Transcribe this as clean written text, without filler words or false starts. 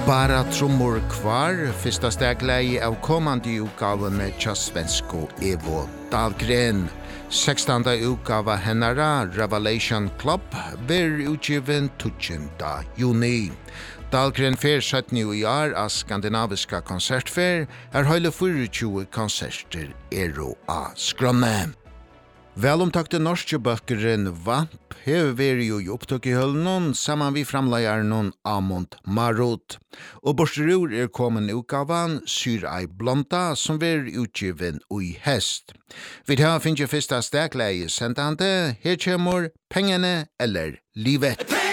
Bara trummor kvar, fyrsta stegleie av kommande utgavene tja svensko Evo Dahlgren. 16. utgava hennara, Revelation Club, ver utgiven 20. juni. Dahlgren fer 17. i år av skandinaviska konsertfer, hele 24 konserter a skrønne. Velomtakte norske bøkeren Vamp hever vært i opptøk i høllen sammen vi framleieren Amund Marot. Og borsterur kommet utgavan Syr ei blonda som ver utgiven i hest. Vi tar finner første stegleie sendande, her kommer Pengene eller Livet.